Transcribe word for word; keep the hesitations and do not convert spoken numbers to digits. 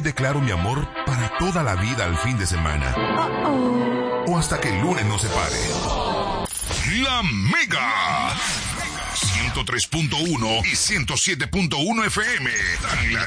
declaro mi amor para toda la vida al fin de semana. Uh-oh. O hasta que el lunes no se pare. La Mega ciento tres punto uno y ciento siete punto uno F M.